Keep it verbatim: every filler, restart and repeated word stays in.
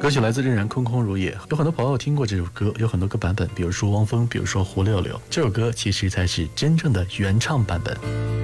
歌曲来自任然空空如也，有很多朋友听过这首歌，有很多个版本，比如说汪峰，比如说胡六六，这首歌其实才是真正的原唱版本。